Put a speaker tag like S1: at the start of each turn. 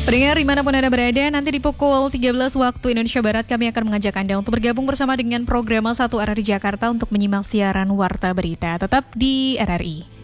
S1: Pendengar dimanapun Anda berada, nanti di pukul 13 waktu Indonesia Barat kami akan mengajak Anda untuk bergabung bersama dengan program 1 RRI Jakarta untuk menyimak siaran Warta Berita. Tetap di RRI.